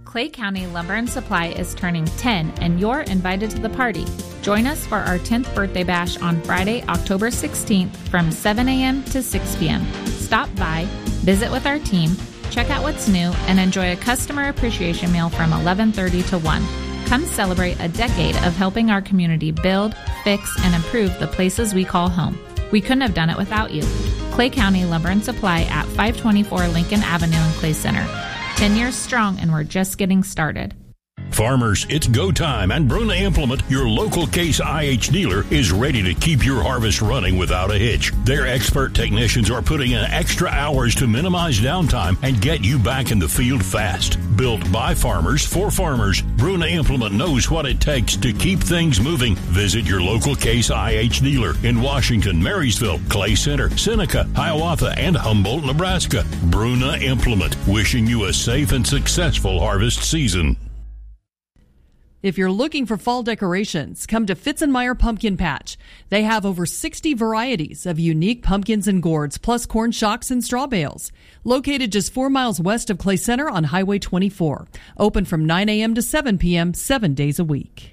Clay County Lumber and Supply is turning 10, and you're invited to the party. Join us for our 10th birthday bash on Friday, October 16th from 7 a.m. to 6 p.m. Stop by, visit with our team, check out what's new, and enjoy a customer appreciation meal from 11:30 to 1. Come celebrate a decade of helping our community build, fix, and improve the places we call home. We couldn't have done it without you. Clay County Lumber and Supply at 524 Lincoln Avenue in Clay Center. 10 years strong, and we're just getting started. Farmers, it's go time, and Bruna Implement, your local Case IH dealer, is ready to keep your harvest running without a hitch. Their expert technicians are putting in extra hours to minimize downtime and get you back in the field fast. Built by farmers for farmers, Bruna Implement knows what it takes to keep things moving. Visit your local Case IH dealer in Washington, Marysville, Clay Center, Seneca, Hiawatha, and Humboldt, Nebraska. Bruna Implement, wishing you a safe and successful harvest season. If you're looking for fall decorations, come to Fitzenmeyer Pumpkin Patch. They have over 60 varieties of unique pumpkins and gourds, plus corn shocks and straw bales. Located just 4 miles west of Clay Center on Highway 24. Open from 9 a.m. to 7 p.m., 7 days a week.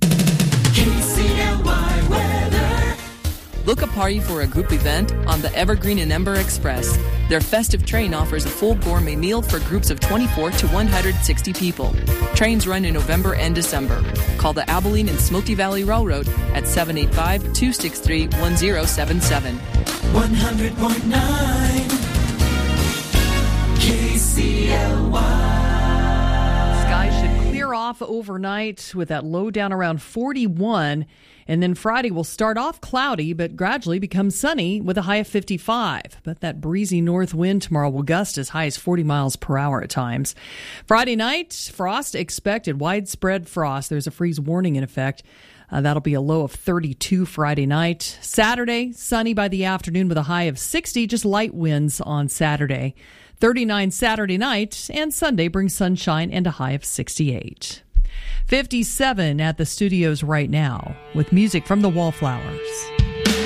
KCLY weather. Book a party for a group event on the Evergreen and Ember Express. Their festive train offers a full gourmet meal for groups of 24 to 160 people. Trains run in November and December. Call the Abilene and Smoky Valley Railroad at 785-263-1077. 100.9 KCLY. Skies should clear off overnight with that low down around 41. And then Friday will start off cloudy, but gradually become sunny with a high of 55. But that breezy north wind tomorrow will gust as high as 40 miles per hour at times. Friday night, frost expected, widespread frost. There's a freeze warning in effect. That'll be a low of 32 Friday night. Saturday, sunny by the afternoon with a high of 60, just light winds on Saturday. 39 Saturday night, and Sunday brings sunshine and a high of 68. 57 at the studios right now with music from the Wallflowers.